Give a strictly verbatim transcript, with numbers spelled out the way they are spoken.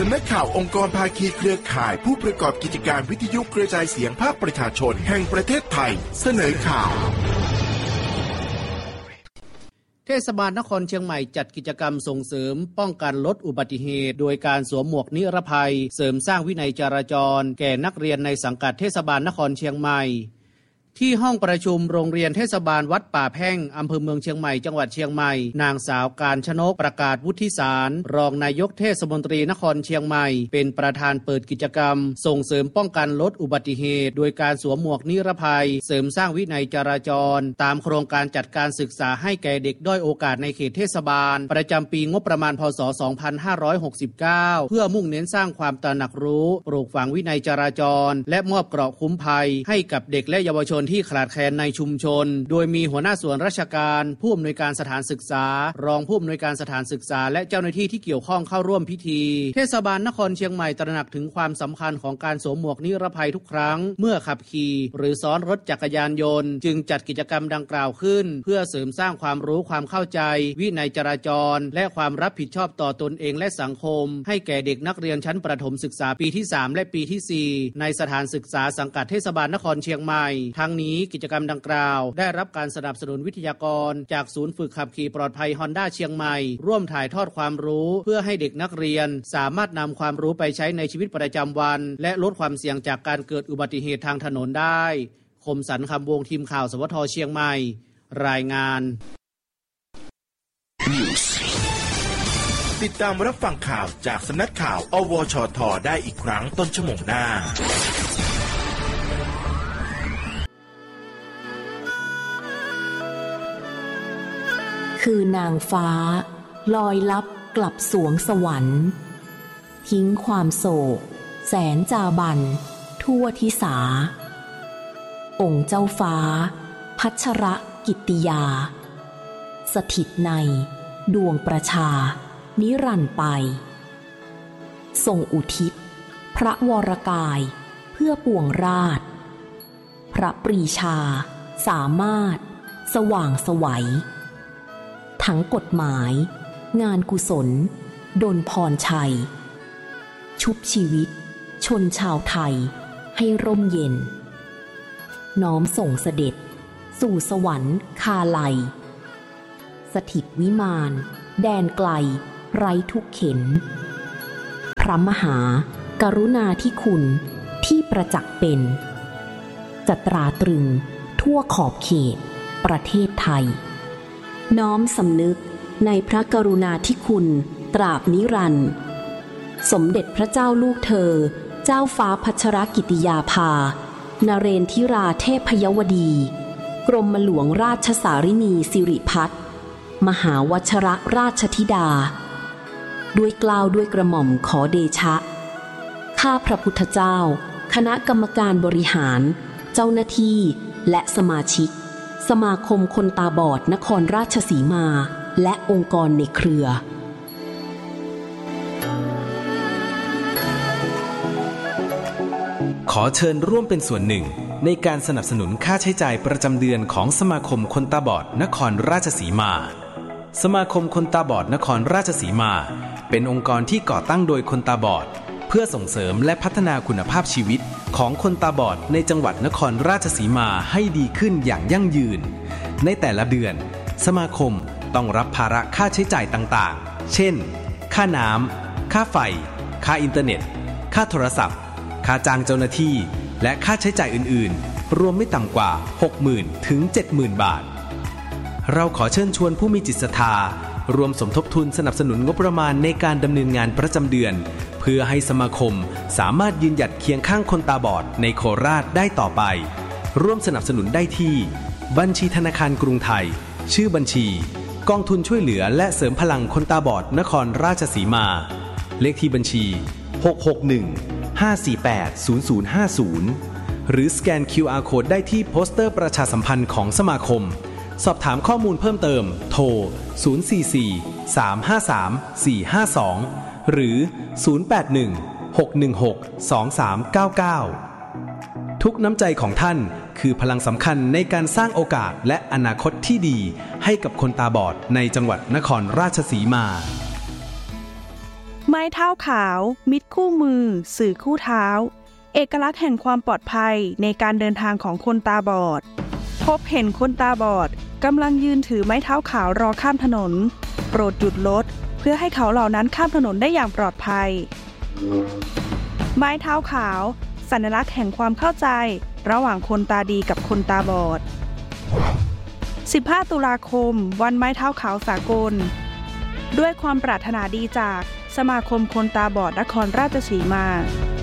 สำนักข่าวองค์กรภาคีเครือข่ายผู้ประกอบกิจการวิทยุกระจายเสียงภาคประชาชนแห่งประเทศไทยเสนอข่าวเทศบาลนครเชียงใหม่จัดกิจกรรมส่งเสริมป้องกันลดอุบัติเหตุโดยการสวมหมวกนิรภัยเสริมสร้างวินัยจราจรแก่นักเรียนในสังกัดเทศบาลนครเชียงใหม่ที่ห้องประชุมโรงเรียนเทศบาลวัดป่าแพ่งอำเภอเมืองเชียงใหม่จังหวัดเชียงใหม่นางสาวกาญชนกประกาศวุฒิสารรองนายกเทศมนตรีนครเชียงใหม่เป็นประธานเปิดกิจกรรมส่งเสริมป้องกันลดอุบัติเหตุโดยการสวมหมวกนิรภัยเสริมสร้างวินัยจราจรตามโครงการจัดการศึกษาให้แก่เด็กด้อยโอกาสในเขตเทศบาลประจำปีงบประมาณพ.ศ. สองพันห้าร้อยหกสิบเก้าเพื่อมุ่งเน้นสร้างความตระหนักรู้ปลูกฝังวินัยจราจรและมอบเกราะคุ้มภัยให้กับเด็กและเยาวชนที่ขาดแคลนในชุมชนโดยมีหัวหน้าส่วนราชการผู้อำนวยการสถานศึกษารองผู้อำนวยการสถานศึกษาและเจ้าหน้าที่ที่เกี่ยวข้องเข้าร่วมพิธีเทศบาลนครเชียงใหม่ตระหนักถึงความสำคัญของการสวมหมวกนิรภัยทุกครั้งเมื่อขับขี่หรือซ้อนรถจักรยานยนต์จึงจัดกิจกรรมดังกล่าวขึ้นเพื่อเสริมสร้างความรู้ความเข้าใจวินัยจราจรและความรับผิดชอบต่อตนเองและสังคมให้แก่เด็กนักเรียนชั้นประถมศึกษาปีที่สามและปีที่สี่ในสถานศึกษาสังกัดเทศบาลนครเชียงใหม่ทั้งนี้กิจกรรมดังกล่าวได้รับการสนับสนุนวิทยากรจากศูนย์ฝึกขับขี่ปลอดภัย Honda เชียงใหม่ร่วมถ่ายทอดความรู้เพื่อให้เด็กนักเรียนสามารถนำความรู้ไปใช้ในชีวิตประจำวันและลดความเสี่ยงจากการเกิดอุบัติเหตุทางถนนได้คมสันต์คำวงทีมข่าวสวทเชียงใหม่รายงานติดตามรับฟังข่าวจากสำนักข่าวอวชทได้อีกครั้งต้นชั่วโมงหน้าคือนางฟ้าลอยลับกลับสวงสวรรค์ทิ้งความโศกแสนจาบันทั่วทิสาองค์เจ้าฟ้าพัชรกิตติยาสถิตในดวงประชานิรันดร์ไปทรงอุทิศพระวรกายเพื่อปวงราชพระปรีชาสามารถสว่างไสวทั้งกฎหมายงานกุศลดลพรชัยชุบชีวิตชนชาวไทยให้ร่มเย็นน้อมส่งเสด็จสู่สวรรค์คาไลสถิตวิมานแดนไกลไร้ทุกเข็ญพระมหากรุณาธิคุณที่ประจักษ์เป็นจะตราตรึงทั่วขอบเขตประเทศไทยน้อมสำนึกในพระกรุณาธิคุณตราบนิรันดร์สมเด็จพระเจ้าลูกเธอเจ้าฟ้าพัชรกิติยาภานเรนทิราเทพยวดีกรมหลวงราชสารินีสิริพัฒน์มหาวชรราชธิดาด้วยเกล้าด้วยกระหม่อมขอเดชะข้าพระพุทธเจ้าคณะกรรมการบริหารเจ้าหน้าที่และสมาชิกสมาคมคนตาบอดนครราชสีมาและองค์กรในเครือขอเชิญร่วมเป็นส่วนหนึ่งในการสนับสนุนค่าใช้จ่ายประจำเดือนของสมาคมคนตาบอดนครราชสีมาสมาคมคนตาบอดนครราชสีมาเป็นองค์กรที่ก่อตั้งโดยคนตาบอดเพื่อส่งเสริมและพัฒนาคุณภาพชีวิตของคนตาบอดในจังหวัดนครราชสีมาให้ดีขึ้นอย่างยั่งยืนในแต่ละเดือนสมาคมต้องรับภาระค่าใช้จ่ายต่างๆเช่นค่าน้ำค่าไฟค่าอินเทอร์เน็ตค่าโทรศัพท์ค่าจ้างเจ้าหน้าที่และค่าใช้จ่ายอื่นๆรวมไม่ต่ำกว่า หกหมื่น ถึง เจ็ดหมื่น บาทเราขอเชิญชวนผู้มีจิตศรัทธารวมสมทบทุนสนับสนุนงบประมาณในการดำเนินงานประจำเดือนเพื่อให้สมาคมสามารถยืนหยัดเคียงข้างคนตาบอดในโคราชได้ต่อไปร่วมสนับสนุนได้ที่บัญชีธนาคารกรุงไทยชื่อบัญชีกองทุนช่วยเหลือและเสริมพลังคนตาบอดนครราชสีมาเลขที่บัญชีหก หก หนึ่ง ห้า สี่ แปด ศูนย์ ศูนย์ ห้า ศูนย์หรือสแกน คิว อาร์ Code ได้ที่โปสเตอร์ประชาสัมพันธ์ของสมาคมสอบถามข้อมูลเพิ่มเติมโทรศูนย์ สี่ สี่ สาม ห้า สาม สี่ ห้า สองหรือศูนย์ แปด หนึ่ง หก หนึ่ง หก สอง สาม เก้า เก้าทุกน้ำใจของท่านคือพลังสำคัญในการสร้างโอกาสและอนาคตที่ดีให้กับคนตาบอดในจังหวัดนครราชสีมาไม้เท้าขาวมิตรคู่มือสื่อคู่เท้าเอกลักษณ์แห่งความปลอดภัยในการเดินทางของคนตาบอดพบเห็นคนตาบอดกำลังยืนถือไม้เท้าขาวรอข้ามถนนโปรดหยุดรถเพื่อให้เขาเหล่านั้นข้ามถนนได้อย่างปลอดภัยไม้เท้าขาวสัญลักษณ์แห่งความเข้าใจระหว่างคนตาดีกับคนตาบอดสิบห้าตุลาคมวันไม้เท้าขาวสากลด้วยความปรารถนาดีจากสมาคมคนตาบอดนครราชสีมา